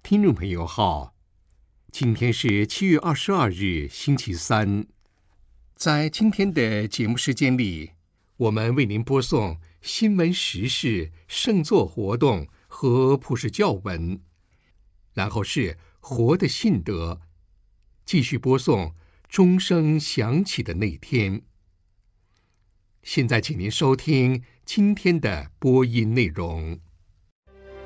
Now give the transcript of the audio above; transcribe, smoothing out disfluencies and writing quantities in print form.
听众朋友好，今天是7月22日，星期三。在今天的节目时间里，我们为您播送新闻时事、圣座活动和普世教文，然后是活的信德，继续播送钟声响起的那天。现在请您收听今天的播音内容。